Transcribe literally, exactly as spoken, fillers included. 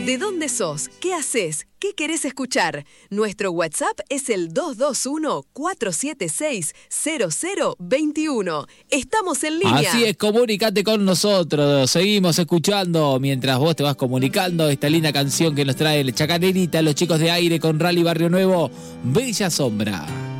¿De dónde sos? ¿Qué haces? ¿Qué querés escuchar? Nuestro WhatsApp es el dos dos uno, cuatro siete seis, cero cero dos uno. Estamos en línea. Así es, comunicate con nosotros. Seguimos escuchando mientras vos te vas comunicando esta linda canción que nos trae el Chacanerita, los chicos de Aire con Rally Barrio Nuevo, Bella Sombra.